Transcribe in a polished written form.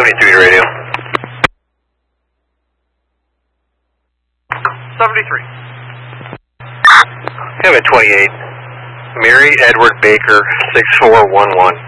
73 to radio. 73. Kevin 28. Mary Edward Baker 6411.